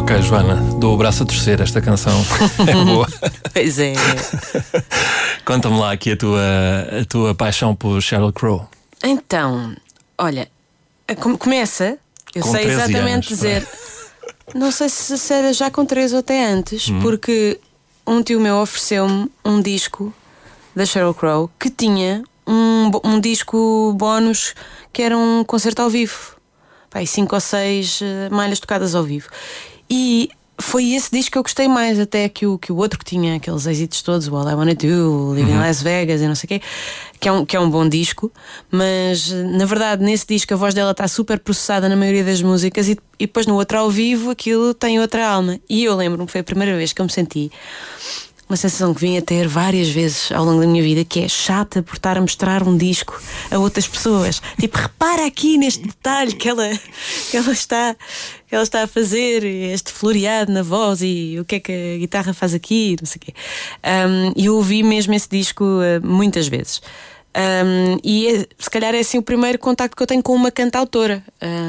Ok, Joana, dou o braço a torcer, esta canção é boa. Pois é. Conta-me lá aqui a tua paixão por Sheryl Crow. Então, olha, começa, eu Com sei 13 exatamente anos, dizer. Não sei se era já com 3 ou até antes, porque um tio meu ofereceu-me um disco da Sheryl Crow que tinha um disco bónus que era um concerto ao vivo. Pai, 5 ou 6 malhas tocadas ao vivo. E foi esse disco que eu gostei mais até que o outro que tinha aqueles êxitos todos, o All I Wanna Do, Living in Las Vegas e não sei o quê, que é um bom disco, mas na verdade nesse disco a voz dela está super processada na maioria das músicas e depois no outro ao vivo aquilo tem outra alma. E eu lembro-me que foi a primeira vez que eu me senti uma sensação que vim a ter várias vezes ao longo da minha vida, que é chata por estar a mostrar um disco a outras pessoas. Tipo, repara aqui neste detalhe que ela está a fazer, este floreado na voz e o que é que a guitarra faz aqui, não sei o quê. E eu ouvi mesmo esse disco muitas vezes. Se calhar é assim o primeiro contacto que eu tenho com uma cantautora.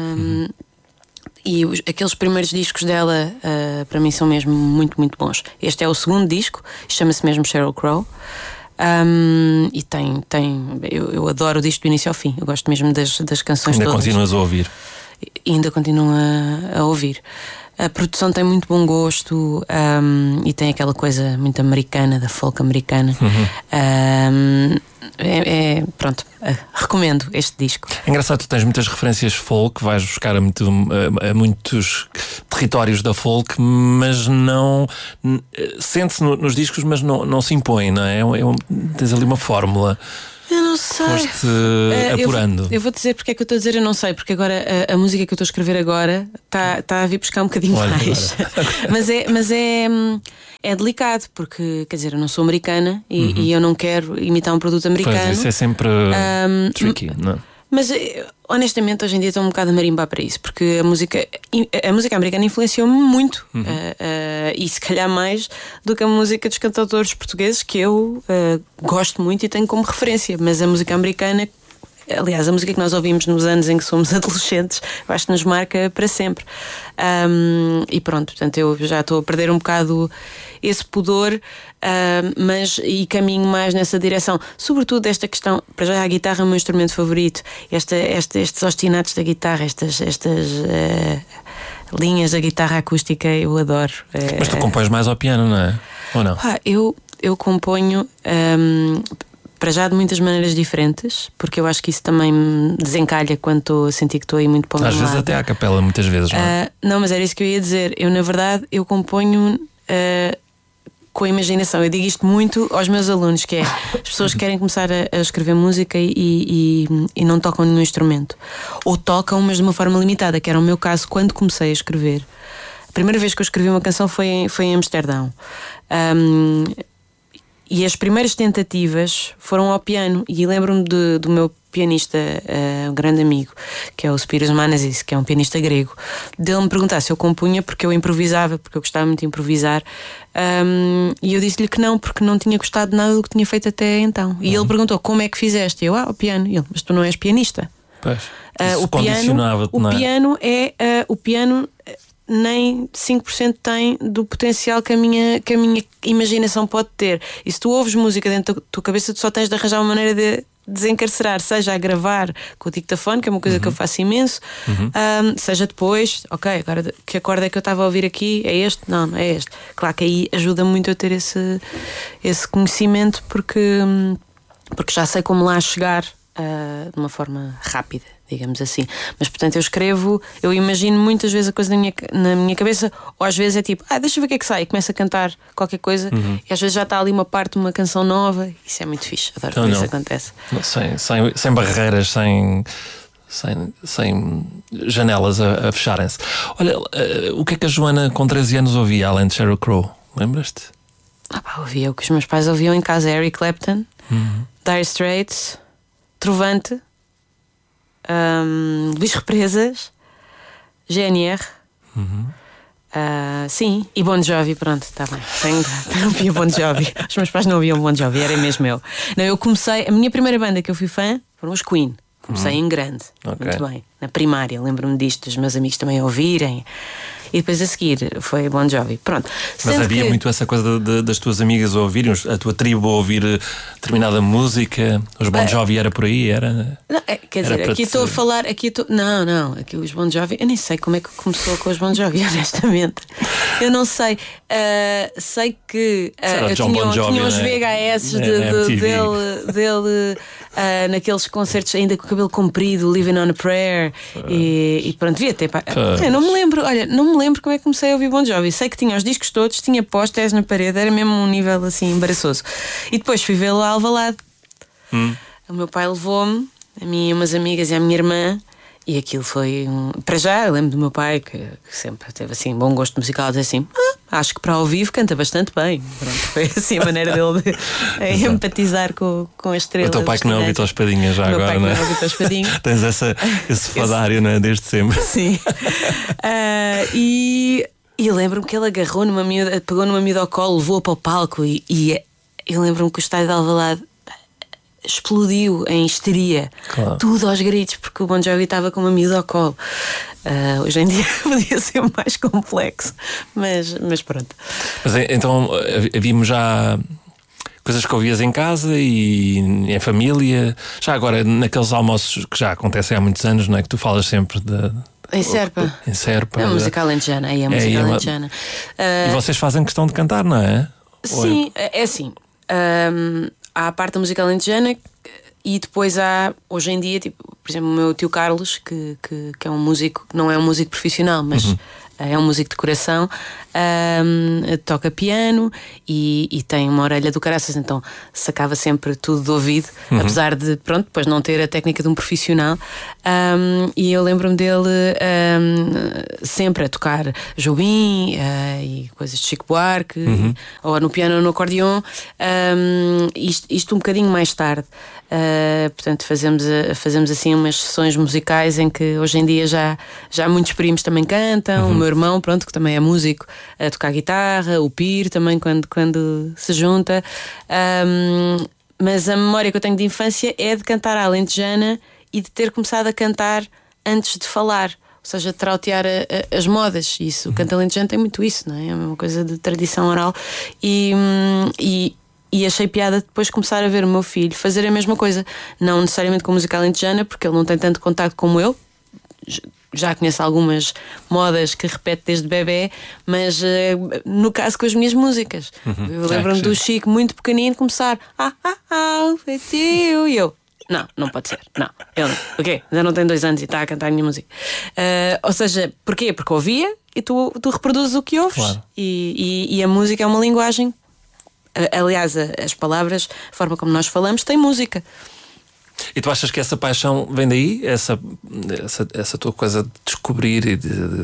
E aqueles primeiros discos dela para mim são mesmo muito, muito bons. Este é o segundo disco, chama-se mesmo Sheryl Crow. E eu adoro o disco do início ao fim. Eu gosto mesmo das canções Ainda todas. continuas a ouvir? Ainda continuo a ouvir. A produção tem muito bom gosto e tem aquela coisa muito americana, da folk americana. Pronto, recomendo este disco. É engraçado, tu tens muitas referências folk, vais buscar a muitos territórios da folk, mas não sente-se nos discos, mas não se impõe, não é? Tens ali uma fórmula. Eu não sei. Foste apurando. Eu vou dizer porque é que eu estou a dizer, eu não sei, porque agora a música que eu estou a escrever agora está a vir buscar um bocadinho mais. mas é delicado, porque, quer dizer, eu não sou americana e eu não quero imitar um produto americano. Pois, isso é sempre tricky, não é? Mas honestamente hoje em dia estou um bocado a marimbar para isso, porque a música americana influenciou-me muito e se calhar mais do que a música dos cantautores portugueses, que eu gosto muito e tenho como referência. Mas a música americana, aliás, a música que nós ouvimos nos anos em que somos adolescentes, eu acho que nos marca para sempre. E pronto, portanto eu já estou a perder um bocado esse pudor, mas caminho mais nessa direção, sobretudo esta questão. Para já a guitarra é o meu instrumento favorito, estes ostinatos da guitarra, estas linhas da guitarra acústica, eu adoro. Mas tu compões mais ao piano, não é? Ou não? Eu componho para já de muitas maneiras diferentes, porque eu acho que isso também me desencalha quando estou a sentir que estou aí muito para o meu lado. Às vezes até à capela, muitas vezes, não é? Não, mas era isso que eu ia dizer. Eu, na verdade, eu componho com a imaginação. Eu digo isto muito aos meus alunos, que é as pessoas que querem começar a escrever música e não tocam nenhum instrumento, ou tocam, mas de uma forma limitada, que era o meu caso quando comecei a escrever. A primeira vez que eu escrevi uma canção foi em Amsterdão. E as primeiras tentativas foram ao piano. E lembro-me do meu pianista, um grande amigo, que é o Spiros Manazis, que é um pianista grego, dele me perguntar se eu compunha, porque eu improvisava, porque eu gostava muito de improvisar. E eu disse-lhe que não, porque não tinha gostado de nada do que tinha feito até então. E ele perguntou: como é que fizeste? E eu: ao piano. E ele: mas tu não és pianista. Pois, O piano nem 5% tem do potencial que a minha imaginação pode ter. E se tu ouves música dentro da tua cabeça, tu só tens de arranjar uma maneira de desencarcerar, seja a gravar com o dictafone, que é uma coisa que eu faço imenso, seja depois, ok, agora que acorde é que eu estava a ouvir aqui, é este? Não é este. Claro que aí ajuda muito a ter esse conhecimento, porque já sei como lá chegar de uma forma rápida, digamos assim. Mas portanto eu imagino muitas vezes a coisa na minha cabeça, ou às vezes é tipo, deixa eu ver o que é que sai, e começo a cantar qualquer coisa, e às vezes já está ali uma parte de uma canção nova. Isso é muito fixe, adoro quando isso acontece. Sem barreiras, sem janelas a fecharem-se. Olha, o que é que a Joana com 13 anos ouvia além de Sheryl Crow? Lembras-te? Ouvia o que os meus pais ouviam em casa: Eric Clapton, Dire Straits, Trovante, Luís Represas, GNR, sim, e Bon Jovi. Pronto, está bem. Não ouvia Bon Jovi. Os meus pais não ouviam Bon Jovi, era mesmo eu. Não, eu comecei, a minha primeira banda que eu fui fã foram os Queen. Comecei em grande, muito bem, na primária. Lembro-me disto, dos meus amigos também ouvirem. E depois a seguir foi Bon Jovi. Pronto. Mas Sendo havia que... muito essa coisa das tuas amigas a ouvirem, a tua tribo a ouvir determinada música. Os Bon Jovi era por aí? Era... Não, quer dizer, aqui estou a falar. Não, aqui os Bon Jovi. Eu nem sei como é que começou com os Bon Jovi, honestamente. Eu não sei. Sei que eu tinha uns VHS dele naqueles concertos ainda com o cabelo comprido, Living on a Prayer. E pronto, devia ter. Eu não me lembro, olha, não me lembro como é que comecei a ouvir Bon Jovi. Sei que tinha os discos todos, tinha pósteres na parede, era mesmo um nível assim embaraçoso. E depois fui vê-lo a Alvalade. O meu pai levou-me, a mim e umas amigas e a minha irmã. E aquilo foi para já, eu lembro do meu pai que sempre teve assim bom gosto musical, dizer assim, acho que para ao vivo canta bastante bem. Pronto, foi assim a maneira dele de empatizar com a estrela. O teu pai que não é o Vitor Espadinha já agora, não é? Não é o Vitor Espadinha. Tens esse fadário, não é? Desde sempre. Sim. E lembro-me que ele agarrou numa miúda, pegou numa miúda ao colo, levou-a para o palco e eu lembro-me que o estádio de Alvalade explodiu em histeria, claro. Tudo aos gritos, porque o Bon Jovi estava com uma miúda ao colo. Hoje em dia podia ser mais complexo, mas pronto. Mas então havíamos já coisas que ouvias em casa e em família, já agora naqueles almoços que já acontecem há muitos anos, não é? Que tu falas sempre de... Em Serpa. É a música alentejana. Alentejana. E vocês fazem questão de cantar, não é? Sim, é assim. Há a parte da música alentejana e depois há, hoje em dia, tipo, por exemplo, o meu tio Carlos, que é um músico, não é um músico profissional, mas é um músico de coração, toca piano e tem uma orelha do caraças, então sacava sempre tudo do ouvido, apesar de, pronto, depois não ter a técnica de um profissional. E eu lembro-me dele sempre a tocar Jobim e coisas de Chico Buarque, ou no piano ou no acordeon, isto um bocadinho mais tarde. Portanto, fazemos assim umas sessões musicais em que hoje em dia já muitos primos também cantam, o meu irmão, pronto, que também é músico, a tocar guitarra, o Pir também quando se junta. Mas a memória que eu tenho de infância é de cantar a alentejana e de ter começado a cantar antes de falar, ou seja, de trautear as modas. Isso, o canto alentejano tem muito isso, não é? É uma coisa de tradição oral. E achei piada depois começar a ver o meu filho fazer a mesma coisa, não necessariamente com música alentejana, porque ele não tem tanto contacto como eu. Já conheço algumas modas que repete desde bebê, mas no caso com as minhas músicas. Eu lembro-me do Chico muito pequenino começar feitio, e eu não pode ser, ele o quê? Ainda não tem 2 anos e está a cantar a minha música. Ou seja, porquê? Porque ouvia e tu reproduzes o que ouves, claro. E a música é uma linguagem. Aliás, as palavras, a forma como nós falamos, tem música. E tu achas que essa paixão vem daí? Essa tua coisa de descobrir e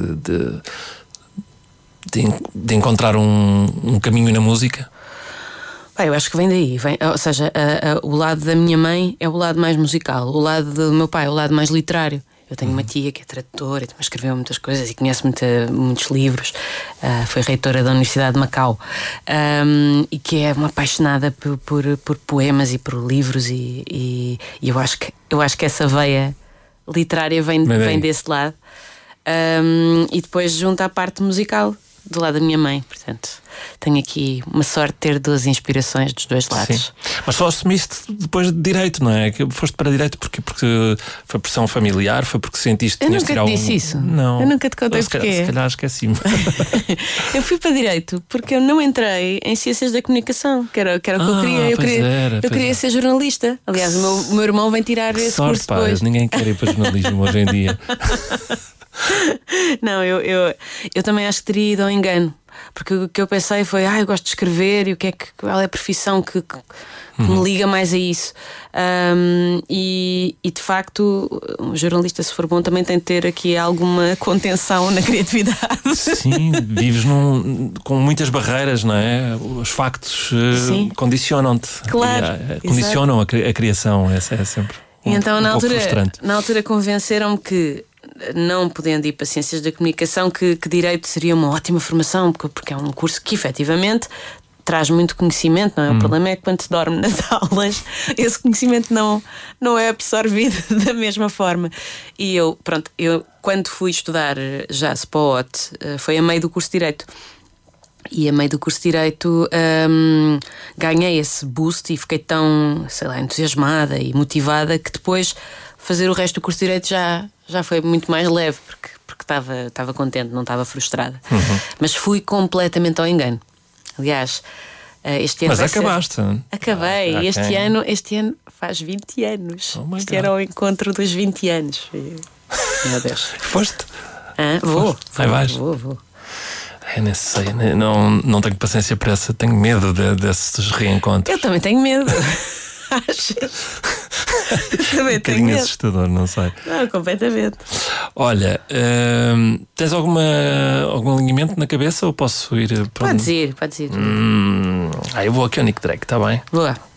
de encontrar um caminho na música? Eu acho que vem daí. Ou seja, o lado da minha mãe é o lado mais musical, o lado do meu pai é o lado mais literário. Eu tenho uma tia que é tradutora e também escreveu muitas coisas e conhece muitos livros. Foi reitora da Universidade de Macau, e que é uma apaixonada por poemas e por livros e eu acho que essa veia literária vem desse lado, e depois junta a parte musical do lado da minha mãe. Portanto, tenho aqui uma sorte de ter 2 inspirações dos 2 lados. Sim. Mas só assumiste depois de direito, não é? Que foste para direito porque foi pressão familiar, foi porque sentiste que tinhas de tirar Eu nunca te disse isso. Não. Eu nunca te contei porquê. Se calhar esqueci-me. Eu fui para direito porque eu não entrei em ciências da comunicação, que era o que eu queria. Eu queria ser jornalista. Aliás, o meu irmão vem tirar esse curso depois. Ninguém quer ir para jornalismo hoje em dia. Não, eu também acho que teria ido ao engano, porque o que eu pensei foi, eu gosto de escrever e qual é a profissão que me liga mais a isso, e de facto um jornalista, se for bom, também tem de ter aqui alguma contenção na criatividade. Sim, vives com muitas barreiras, não é? Os factos condicionam-te, claro, condicionam a criação. Essa é sempre então, pouco frustrante. Na altura convenceram-me que, não podendo ir para ciências da comunicação, que direito seria uma ótima formação, porque é um curso que efetivamente traz muito conhecimento, não é? O problema é que quando se dorme nas aulas, esse conhecimento não é absorvido da mesma forma. E eu quando fui estudar jazz para o OT, foi a meio do curso de Direito. E a meio do curso de Direito ganhei esse boost e fiquei tão, sei lá, entusiasmada e motivada que depois fazer o resto do curso de Direito já foi muito mais leve, porque estava contente, não estava frustrada. Mas fui completamente ao engano. Aliás, este ano. Mas acabaste. Acabei. Este ano faz 20 anos. Este era o encontro dos 20 anos. Meu Deus. Foste? Vou. Vou. Eu nem sei, não tenho paciência para essa, tenho medo desses reencontros. Eu também tenho medo. Também tenho medo. Assustador, não sei. Não, completamente. Olha, tens algum alinhamento na cabeça ou posso ir para Podes ir. eu vou aqui ao Nick Drake, está bem? Boa.